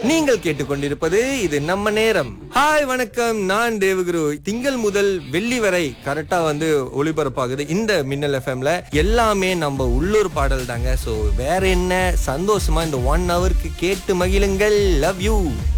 நீங்கள் கேட்டுக்கொண்டிருப்பது இது நம்ம நேரம். ஹாய் வணக்கம், நான் தேவகுரு. திங்கள் முதல் வெள்ளி வரை கரெக்டா ஒளிபரப்பாகுது இந்த மின்னல் எஃப்எம்ல. எல்லாமே நம்ம உள்ளூர் பாடல் தாங்க. சோ வேற என்ன, சந்தோஷமா இந்த 1 ஹவருக்கு கேட்டு மகிழுங்கள். Love you.